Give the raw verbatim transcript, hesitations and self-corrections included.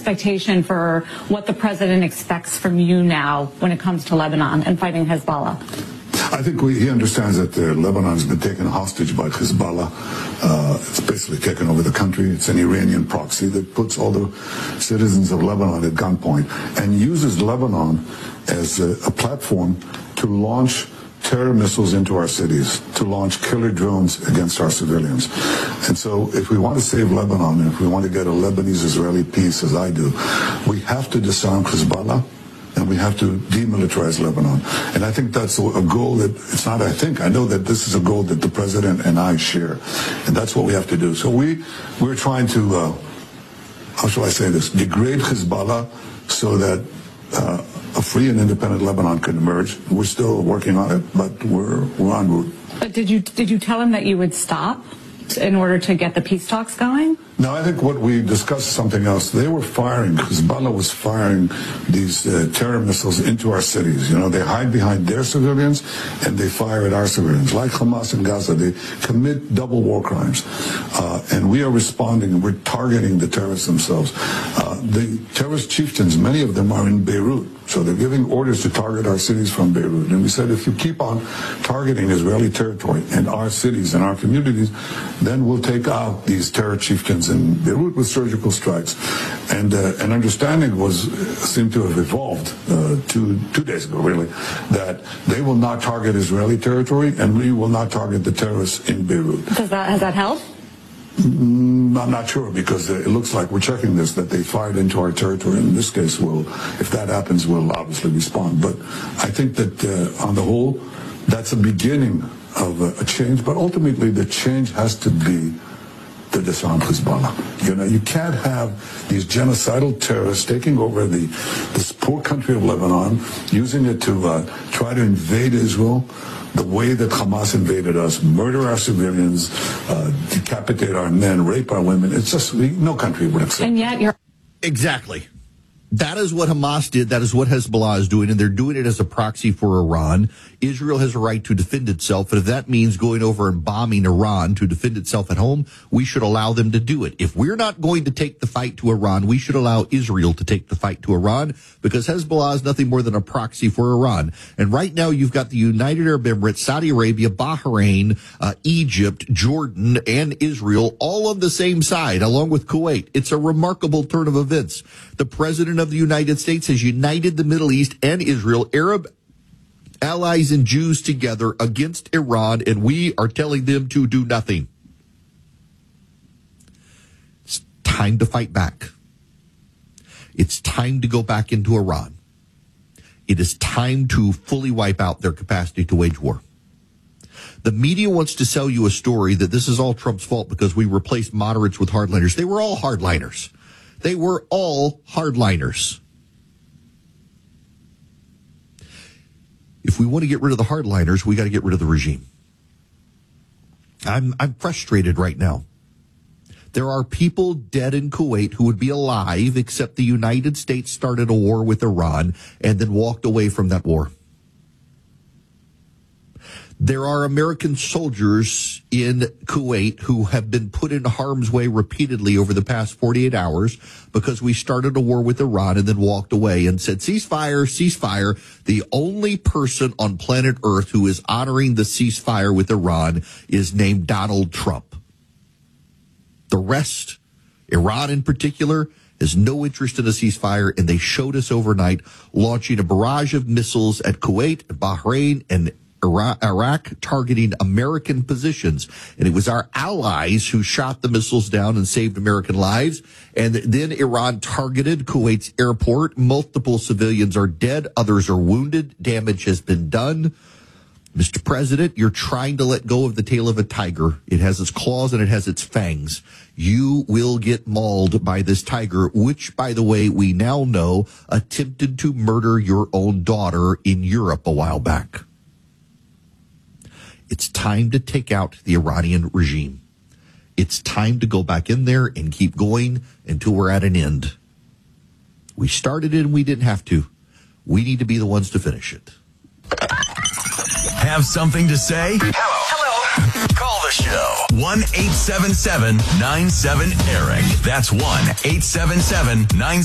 expectation for what the president expects from you now when it comes to Lebanon and fighting Hezbollah? I think we, he understands that uh, Lebanon's been taken hostage by Hezbollah. Uh, it's basically taken over the country. It's an Iranian proxy that puts all the citizens of Lebanon at gunpoint and uses Lebanon as a, a platform to launch terror missiles into our cities, to launch killer drones against our civilians. And so if we want to save Lebanon, and if we want to get a Lebanese-Israeli peace, as I do, we have to disarm Hezbollah, and we have to demilitarize Lebanon. And I think that's a goal that, it's not I think, I know that this is a goal that the president and I share. And that's what we have to do. So we, we're trying to, uh, how shall I say this, degrade Hezbollah so that uh, a free and independent Lebanon can emerge. We're still working on it, but we're, we're en route. But did you, did you tell him that you would stop in order to get the peace talks going? No, I think what we discussed is something else. They were firing, Hezbollah was firing these uh, terror missiles into our cities. You know, they hide behind their civilians and they fire at our civilians. Like Hamas in Gaza, they commit double war crimes. Uh, and we are responding and we're targeting the terrorists themselves. Uh, the terrorist chieftains, many of them are in Beirut. So they're giving orders to target our cities from Beirut. And we said, if you keep on targeting Israeli territory and our cities and our communities, then we'll take out these terror chieftains in Beirut with surgical strikes. And uh, an understanding was seemed to have evolved uh, two, two days ago, really, that they will not target Israeli territory and we will not target the terrorists in Beirut. Does that, has that helped? Mm, I'm not sure, because it looks like we're checking this, that they fired into our territory. In this case, we'll, if that happens, we'll obviously respond. But I think that uh, on the whole, that's a beginning of a, a change. But ultimately, the change has to be to disarm Hezbollah. You know, you can't have these genocidal terrorists taking over the this poor country of Lebanon, using it to uh, try to invade Israel the way that Hamas invaded us, murder our civilians, uh, decapitate our men, rape our women. It's just, we, no country would accept. And yet you're... Exactly. That is what Hamas did. That is what Hezbollah is doing, and they're doing it as a proxy for Iran. Israel has a right to defend itself, and if that means going over and bombing Iran to defend itself at home, we should allow them to do it. If we're not going to take the fight to Iran, we should allow Israel to take the fight to Iran, because Hezbollah is nothing more than a proxy for Iran. And right now you've got the United Arab Emirates, Saudi Arabia, Bahrain, uh, Egypt, Jordan, and Israel all on the same side, along with Kuwait. It's a remarkable turn of events. The president of the United States has united the Middle East and Israel, Arab allies and Jews together against Iran, and we are telling them to do nothing. It's time to fight back. It's time to go back into Iran. It is time to fully wipe out their capacity to wage war. The media wants to sell you a story that this is all Trump's fault because we replaced moderates with hardliners. They were all hardliners. They were all hardliners. If we want to get rid of the hardliners, we got to get rid of the regime. I'm I'm frustrated right now. There are people dead in Kuwait who would be alive, except the United States started a war with Iran and then walked away from that war. There are American soldiers in Kuwait who have been put in harm's way repeatedly over the past forty-eight hours because we started a war with Iran and then walked away and said, ceasefire, ceasefire. The only person on planet Earth who is honoring the ceasefire with Iran is named Donald Trump. The rest, Iran in particular, has no interest in a ceasefire, and they showed us overnight launching a barrage of missiles at Kuwait, Bahrain, and Iraq, targeting American positions. And it was our allies who shot the missiles down and saved American lives. And then Iran targeted Kuwait's airport. Multiple civilians are dead. Others are wounded. Damage has been done. Mister President, you're trying to let go of the tail of a tiger. It has its claws and it has its fangs. You will get mauled by this tiger, which, by the way, we now know attempted to murder your own daughter in Europe a while back. It's time to take out the Iranian regime. It's time to go back in there and keep going until we're at an end. We started it and we didn't have to. We need to be the ones to finish it. Have something to say? Hello. Hello. Call the show. one eight seven seven nine seven Eric. That's one eight seven seven nine seven